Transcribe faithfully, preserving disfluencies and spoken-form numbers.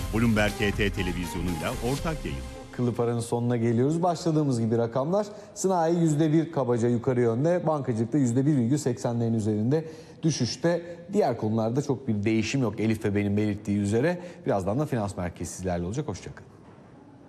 Bloomberg H T televizyonuyla ortak yayın. Akıllı paranın sonuna geliyoruz. Başladığımız gibi rakamlar. Sanayi yüzde bir kabaca yukarı yönde. Bankacılıkta yüzde bir virgül seksenlerin üzerinde düşüşte. Diğer konularda çok bir değişim yok. Elif ve benim belirttiği üzere. Birazdan da finans merkezi sizlerle olacak. Hoşçakalın.